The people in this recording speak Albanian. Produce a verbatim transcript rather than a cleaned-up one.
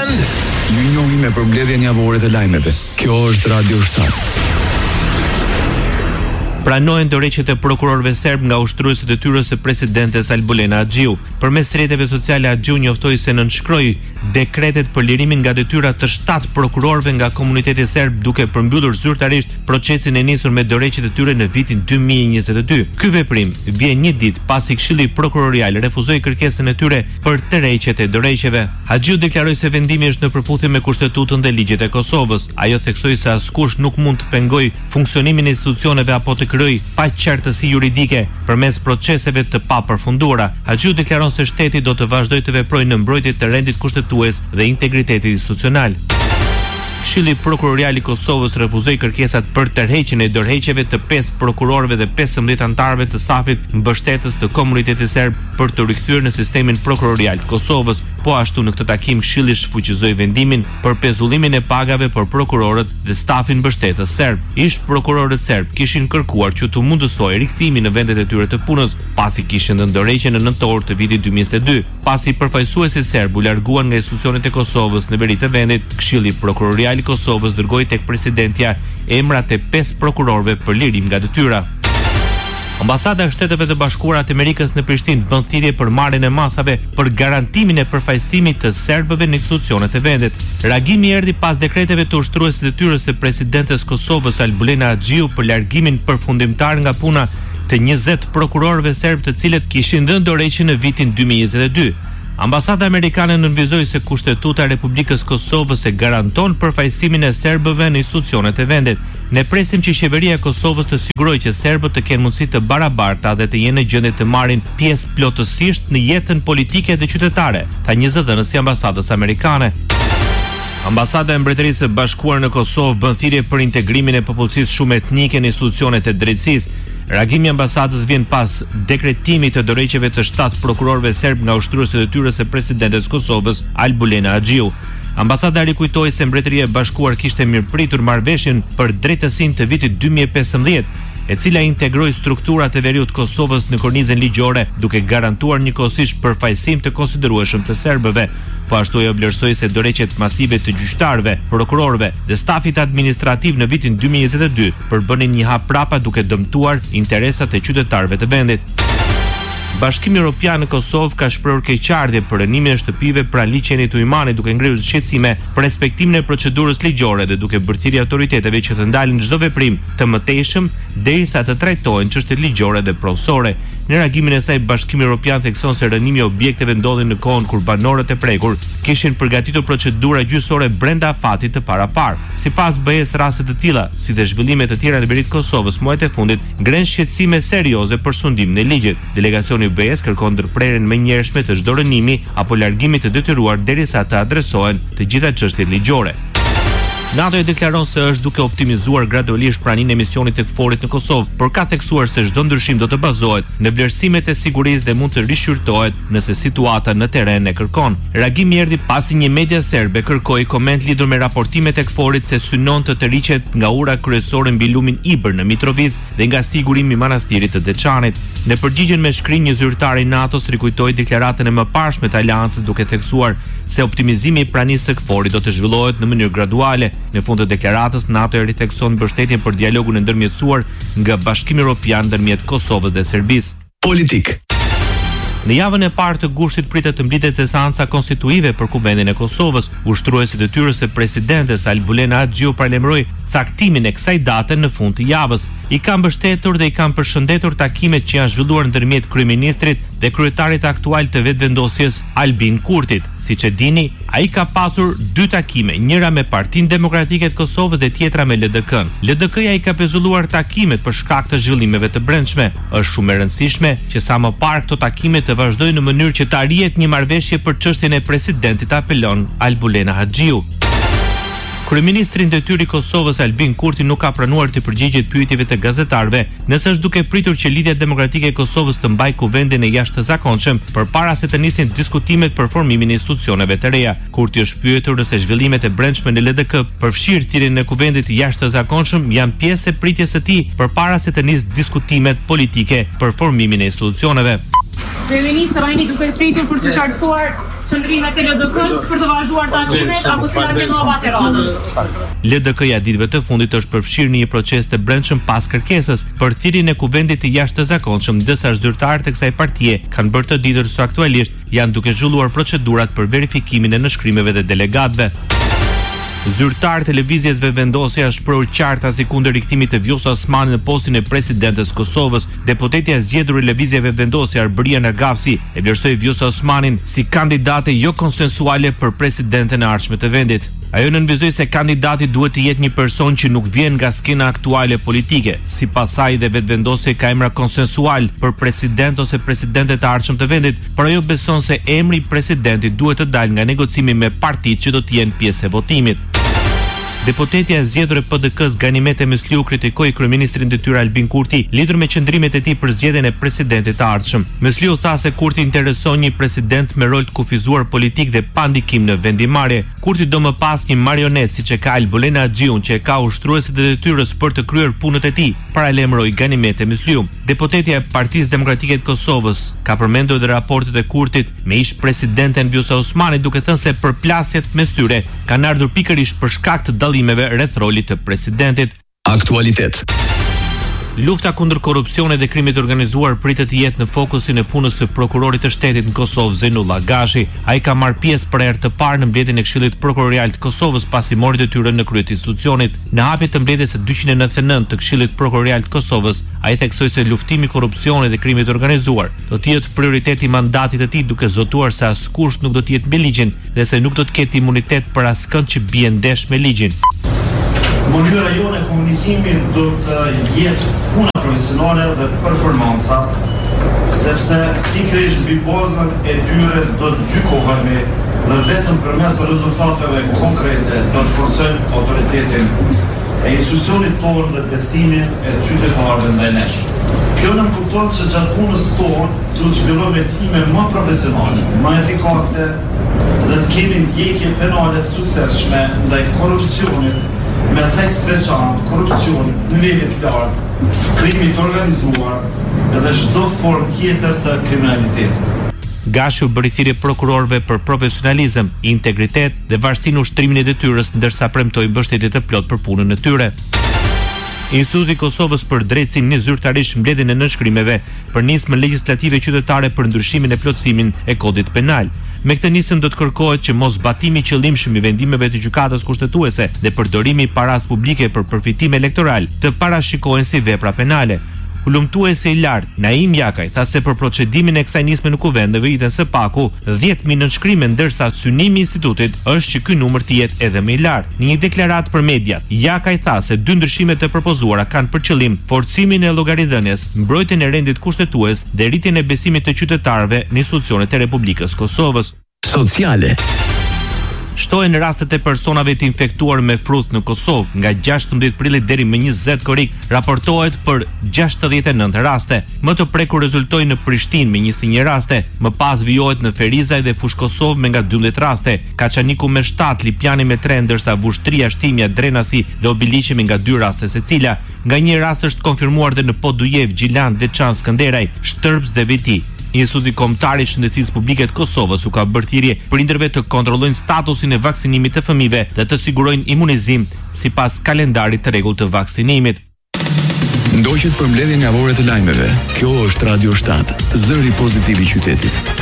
Weekend. Ju njohim me përmbledhjen javore të lajmeve. Kjo është Radio shtat. Pranohen dorëheqjet e prokurorëve serb nga ushtruesit e tyre së presidentes Albulena Haxhiu. Përmes rrjeteve sociale Haxhiu njoftoi se nënshkroi dekretet për lirimin nga detyra të shtatë prokurorëve nga komuniteti serb, duke përmbyllur zyrtarisht procesin e nisur me dorëheqjet e tyre në vitin dy mijë e njëzet e dy. Ky veprim vjen një ditë pasi Këshilli Prokurorial refuzoi kërkesën e tyre për tërheqjet e dorëheqjeve. Haxhiu deklaroi se vendimi është në përputhje me Kushtetutën dhe ligjet e Kosovës. Ajo theksoi se askush nuk mund të pengojë funksionimin e institucioneve apo të krijojë paqartësi juridike përmes proceseve të papërfunduara. Haxhiu deklaron se shteti do të vazhdojë të veprojë në mbrojtje të rendit kushtetues dhe integritetit institucional. Këshilli Prokurorial i Kosovës refuzoi kërkesat për tërheqjen e dorëheqjeve të pesë prokurorëve dhe pesëmbëdhjetë anëtarëve të stafit mbështetës të komunitetit serb për të rikthyer në sistemin prokurorial të Kosovës. Po ashtu në këtë takim Këshilli shfuqizoi vendimin për pezullimin e pagave për prokurorët dhe stafin mbështetës serb. Ish prokurorët serb kishin kërkuar që të mundësojë rikthimin në vendet e tyre të punës pasi kishin dhënë dorëheqje në nëntor të vitit dy mijë e njëzet e dy. Pasi përfaqësuesit serb u larguan nga institucionet e Kosovës në veri të vendit, Këshilli Prokurorial i Kosovës dërgoi tek presidentja emrat e pesë prokurorëve për lirim nga detyra. Ambasada e Shteteve të Bashkuara të Amerikës në Prishtinë bën thirrje për marrjen e masave për garantimin e përfaqësimit të serbëve në institucionet e vendit. Reagimi erdhi pas dekreteve të ushtruesit të tyre së presidentes Kosovës Albulena Haxhiu për largimin përfundimtar nga puna të njëzet prokurorëve serb të cilët kishin dhënë dorëheqje në vitin dy mijë e njëzet e dy. Ambasada amerikane nënvizoi se Kushtetuta e Republikës Kosovës e garanton përfaqësimin e serbëve në institucionet e vendit. Ne presim që qeveria e Kosovës të sigurojë që serbët të kenë mundësi të barabarta dhe të jenë në gjendje të marrin pjesë plotësisht në jetën politike dhe qytetare, tha një zëdhënës i ambasadës amerikane. Ambasada e Mbretërisë së Bashkuar në Kosovë bën thirrje për integrimin e popullsisë shumë etnike në institucionet e drejtësisë. Reagimi i ambasadës vjen pas dekretimit të dorëheqjeve të shtatë prokurorëve serb nga ushtruesit e tyre së presidentes Kosovës Albulena Haxhiu. Ambasada rikujtoi se Mbretëria e Bashkuar kishte mirëpritur marrëveshjen për drejtësinë të vitit dy mijë e pesëmbëdhjetë, e cila integroi strukturat e veriut të Kosovës në kornizën ligjore, duke garantuar njëkohësisht përfaqësim të konsiderueshëm të serbëve. Po ashtu ajo vlerësoi se dorëheqjet masive të gjyqtarëve, prokurorëve dhe stafit administrativ në vitin dy mijë e njëzet e dy përbënin një hap prapa duke dëmtuar interesat e qytetarëve të vendit. Bashkimi Evropian në Kosovë ka shprehur keqardhje për rënimin e shtëpive pranë liçenit të Ujmanit, duke ngritur shqetësime për respektimin e procedurës ligjore dhe duke bërë thirrje autoriteteve që të ndalin çdo veprim të mëtejshëm derisa të trajtohen çështjet ligjore dhe provësore. Në reagimin e saj, Bashkimi Evropian thekson se rënimi i objekteve ndodhi në kohën kur banorët e prekur kishin përgatitur procedura gjyqësore brenda afatit të parapar. Sipas B E-s, raste të tilla, si dhe zhvillime të tjera në veri të Kosovës muajt e fundit, ngren shqetësime serioze për sundimin e ligjit. Delegacioni B E-s kërkon ndërprerjen menjëhershme të çdo rënimi apo largimi të detyruar derisa të adresohen të gjitha çështjet ligjore. NATO e deklaron se është duke optimizuar gradualisht praninë e misionit të KFOR-it në Kosovë, por ka theksuar se çdo ndryshim do të bazohet në vlerësimet e sigurisë dhe mund të rishqyrtohet nëse situata në terren e kërkon. Reagimi erdhi pasi një media serbe kërkoi koment lidhur me raportimet e KFOR-it se synon të tërhiqet nga ura kryesore mbi lumin Ibër në Mitrovic dhe nga sigurimi i manastirit të Deçanit. Në përgjigjen me shkrim, një zyrtar i NATO-s rikujtoi deklaratën e mëparshme të aleancës duke theksuar se optimizimi i pranisë së KFOR-it do të zhvillohet në mënyrë graduale. Në fund të deklaratës, NATO e rithekson mbështetjen për dialogun e ndërmjetësuar nga Bashkimi Evropian ndërmjet Kosovës dhe Serbisë. Politik. Në javën e parë të gushtit pritet të mblitet seanca konstituive për Kuvendin e Kosovës. Ushtruesit e tyre së presidentes Albulena Haxhiu paralajmëroi caktimin e kësaj date në fund të javës. I kanë mbështetur dhe i kanë përshëndetur takimet që janë zhvilluar ndërmjet kryeministrit dhe kryetarit aktual të vetëvendosjes Albin Kurtit. Siç e dini, ai ka pasur dy takime, njëra me Partinë Demokratike të Kosovës dhe tjetra me L D K-n. L D K-ja i ka pezulluar takimet për shkak të zhvillimeve të brendshme. Është shumë e rëndësishme që sa më parë këto takime të vazhdojnë në mënyrë që të arrihet një marrëveshje për çështjen e presidentit, apelon Albulena Haxhiu. Kryeministri i detyrë i Kosovës Albin Kurti nuk ka pranuar të përgjigjet pyetjeve të gazetarëve, nëse është duke pritur që Lidhja Demokratike e Kosovës të mbajë kuvendin e jashtëzakonshëm përpara se të nisin diskutimet për formimin e institucioneve të reja. Kurti është pyetur nëse zhvillimet e brendshme në L D K përfshirë thirrjen e kuvendit të jashtëzakonshëm janë pjesë e pritjes së tij përpara se të nisë diskutimet politike për formimin e institucioneve. Kryeministri Rajni duke pritur për të qartësuar qëndrimet e L D K-s për të vazhduar takimet apo cilat janë novat e radhës. L D K-ja ditëve të fundit është përfshirë në një proces të brendshëm pas kërkesës për thirrjen e kuvendit të jashtëzakonshëm, ndërsa zyrtarët e kësaj partie kanë bërë të ditur se aktualisht janë duke zhvilluar procedurat për verifikimin e nënshkrimeve dhe delegatëve. Zyrtar televizjes Vendosja është shprehur qarta si kundër rikthimit të Vjosa Osmani në postin e presidentes Kosovës. Deputetja e zgjedhur e lëvizjeve Vendosja Arbëria Nagafsi e vlerësoi Vjosa Osmanin si kandidate jo konsensuale për presidenten e ardhshme të vendit. Ajo nënvizoi se kandidati duhet të jetë një person që nuk vjen nga skena aktuale politike. Sipas saj dhe Vendosja ka emra konsensual për president ose presidente të ardhshëm të vendit, por ajo beson se emri i presidentit duhet të dalë nga negocimi me partitë që do të jenë pjesë e votimit. Deputetja e zgjedhur e P D K-s Ganimete Mysliu kritikoi kryeministrin e detyrë Albin Kurti lidhur me qëndrimet e tij për zgjedhjen e presidentit të ardhshëm. Mysliu tha se Kurti intereson një president me rol të kufizuar politik dhe pa ndikim në vendimarrje. Kurti do më pas një marionet siç e ka Albulena Xhiun që e ka ushtruesit e detyrës për të kryer punët e tij, paralajmëroi Ganimete Mysliu. Deputetja e Partisë Demokratike të Kosovës ka përmendur edhe raportet e Kurtit me ish presidenten Vjosa Osmani, duke thënë se përplasjet mes tyre kanë ardhur pikërisht për shkak të dallimeve rreth rolit të presidentit. Aktualitet. Lufta kundër korrupsionit dhe krimit të organizuar pritet të jetë në fokusin e punës së prokurorit të shtetit në Kosovë, Zejnullah Gashi. Ai ka marrë pjesë për herë të parë në mbledhjen e Këshillit Prokurorial të Kosovës pasi mori detyrën në krye të institucionit. Në hapje të mbledhjes së dyqind e nëntëdhjetë e nëntë të Këshillit Prokurorial të Kosovës, ai theksoi se luftimi korrupsionit dhe krimit të organizuar do të jetë prioriteti i mandatit të tij, duke zotuar se askush nuk do të jetë mbi ligjin dhe se nuk do të ketë imunitet për askënd që bie ndesh me ligjin. Mënyra jone e komunikimit do të jetë puna profesionale dhe performanca, sepse pikërisht mbi bazën e tyre do të gjykohemi dhe vetëm përmes rezultateve konkrete do të forcojmë autoritetin e institucionit tonë dhe besimin e qytetarëve ndaj nesh. Kjo në më kupton që gjatë punës tonë do të zhvillojmë time më profesionale, më efikase dhe të kemi ndjekje penale të suksesshme ndaj korrupsionit me theks veçantë, korrupsion, nivelit të lartë, krimi të organizuar edhe çdo formë tjetër të kriminalitetit. Gashi u bëri thirrje prokurorëve për profesionalizëm, integritet dhe varësi në ushtrimin e detyrës, ndërsa premtoi mbështetje të plotë për punën e tyre. Instituti i Kosovës për drejtësinë nis zyrtarisht mbledhjen e nënshkrimeve për nismën legjislative qytetare për ndryshimin e plotësimin e kodit penal. Me këtë nisëm do të kërkohet që mos zbatimi i qëllimshëm i vendimeve të gjykatës kushtetuese dhe përdorimi i paras publike për përfitim elektoral të parashikohen si vepra penale. Hulumtuesi i lartë Naim Jakaj tha se për procedimin e kësaj nisme në kuvend në vitin së paku dhjetë mijë nënshkrime, ndërsa synimi i institutit është që ky numër të jetë edhe më i lartë. Në një deklaratë për mediat, Jakaj tha se dy ndryshimet e propozuara kanë për qëllim forcimin e llogaridhënies, mbrojtjen e rendit kushtetues dhe rritjen e besimit të qytetarëve në institucionet e Republikës Kosovës. Sociale. Shtohen rastet e personave të infektuar me fruth në Kosovë. Nga gjashtëmbëdhjetë prilli deri më njëzet korrik raportohet për gjashtëdhjetë e nëntë raste. Më të prekur rezultoi në Prishtinë me njëzet e një raste, më pas vijohet në Ferizaj dhe Fush Kosovë me nga dymbëdhjetë raste, Kaçaniku me shtatë, Lipjani me tre, ndërsa Vushtria, Shtimja, Drenasi dhe Obiliqi me nga dy raste secila. Nga një rast është konfirmuar dhe në Podujev, Gjilan, Deçan, Skënderaj, Shtërbs dhe Viti. Instituti Kombëtar i Shëndetësisë Publike të Kosovës u ka bërë thirrje prindërve të kontrollojnë statusin e vaksinimit të fëmijëve dhe të sigurojnë imunizim sipas kalendarit të rregullt të vaksinimit. Ndoqët për mbledhjen javore të lajmeve. Kjo është Radio shtat, zëri pozitiv i qytetit.